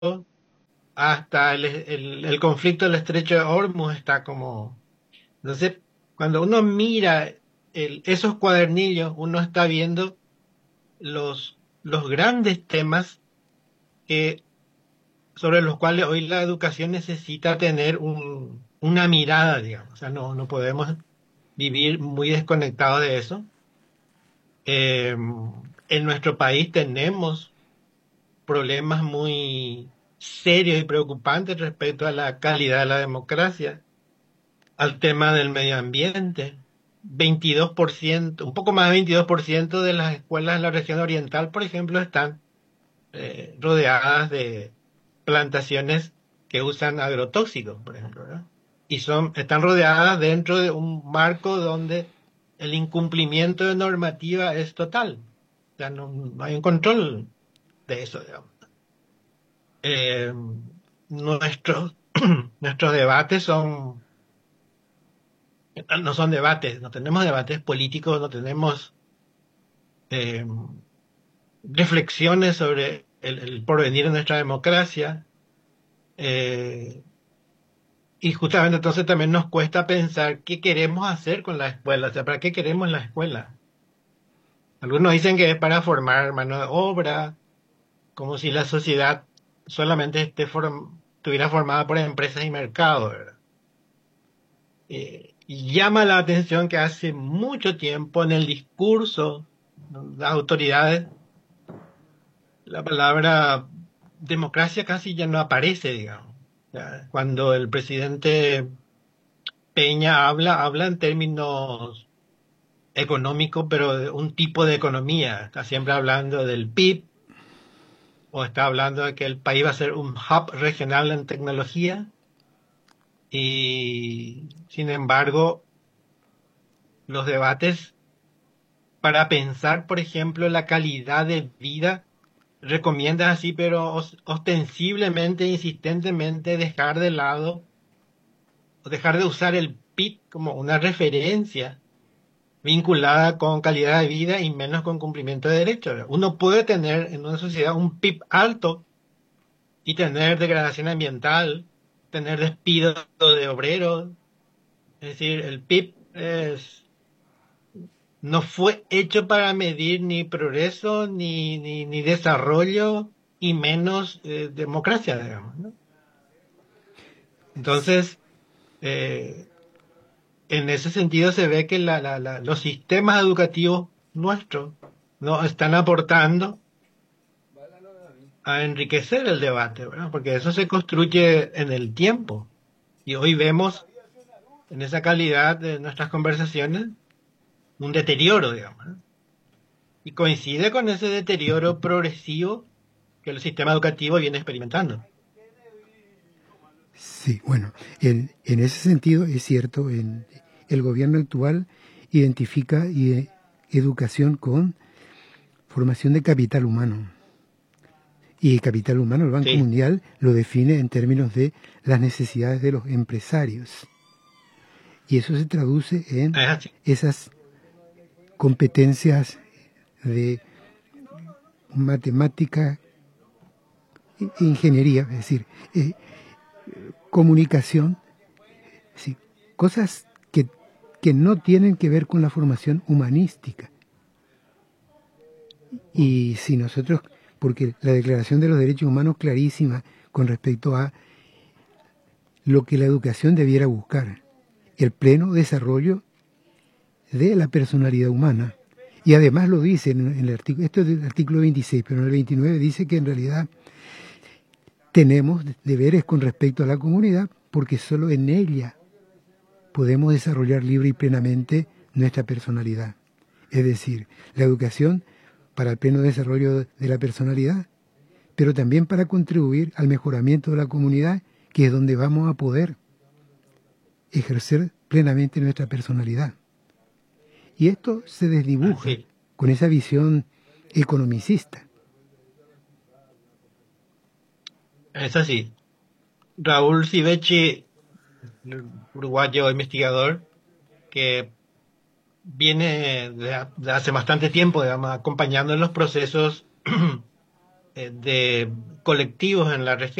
hasta el conflicto del Estrecho de Hormuz está como... Entonces, cuando uno mira esos cuadernillos, uno está viendo los grandes temas que, sobre los cuales hoy la educación necesita tener una mirada, digamos. O sea, no podemos vivir muy desconectados de eso. En nuestro país tenemos problemas muy serios y preocupantes respecto a la calidad de la democracia, al tema del medio ambiente. 22%, un poco más de 22% de las escuelas en la región oriental, por ejemplo, están rodeadas de plantaciones que usan agrotóxicos, por ejemplo, ¿verdad? Y están rodeadas dentro de un marco donde el incumplimiento de normativa es total. O sea, no hay un control de eso, digamos. Eh, nuestros, nuestros debates no son debates, no tenemos debates políticos, no tenemos eh, reflexiones sobre el porvenir de nuestra democracia. eh, y justamente entonces también nos cuesta pensar qué queremos hacer con la escuela, o sea, ¿para qué queremos la escuela? Algunos dicen que es para formar mano de obra, como si la sociedad solamente estuviera formada por empresas y mercados, ¿verdad? Y llama la atención que hace mucho tiempo en el discurso de las autoridades la palabra democracia casi ya no aparece, digamos. Ya, cuando el presidente Peña habla en términos económicos, pero de un tipo de economía. Está siempre hablando del PIB o está hablando de que el país va a ser un hub regional en tecnología y, sin embargo, los debates para pensar, por ejemplo, la calidad de vida recomiendan así, pero ostensiblemente, insistentemente dejar de lado o dejar de usar el PIB como una referencia vinculada con calidad de vida y menos con cumplimiento de derechos. Uno puede tener en una sociedad un PIB alto y tener degradación ambiental, tener despido de obreros. Es decir, el PIB no fue hecho para medir ni progreso, ni desarrollo, y menos democracia, digamos, ¿no? Entonces, eh, en ese sentido se ve que los sistemas educativos nuestros no están aportando a enriquecer el debate, ¿verdad? Porque eso se construye en el tiempo. Y hoy vemos en esa calidad de nuestras conversaciones un deterioro, digamos, ¿no? Y coincide con ese deterioro progresivo que el sistema educativo viene experimentando. Sí, bueno, en ese sentido es cierto, el gobierno actual identifica educación con formación de capital humano. Y capital humano, el Banco Sí, Mundial lo define en términos de las necesidades de los empresarios. Y eso se traduce en es así. esas competencias de matemática, ingeniería, es decir, comunicación, sí, cosas que no tienen que ver con la formación humanística. Y si nosotros, porque la Declaración de los Derechos Humanos clarísima con respecto a lo que la educación debiera buscar, el pleno desarrollo de la personalidad humana. Y además lo dice en el artículo, esto es del artículo 26, pero en el 29 dice que en realidad tenemos deberes con respecto a la comunidad porque solo en ella podemos desarrollar libre y plenamente nuestra personalidad. Es decir, la educación para el pleno desarrollo de la personalidad, pero también para contribuir al mejoramiento de la comunidad, que es donde vamos a poder ejercer plenamente nuestra personalidad. Y esto se desdibuja Así. con esa visión economicista. Es así. Raúl Sivechi, uruguayo investigador, que viene de hace bastante tiempo, digamos, acompañando en los procesos de colectivos en la región.